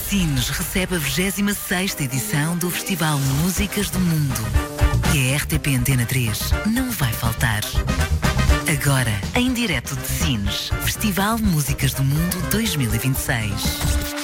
Sines recebe a 26ª edição do Festival Músicas do Mundo. E a RTP Antena 3 não vai faltar. Agora, em direto de Sines, Festival Músicas do Mundo 2026.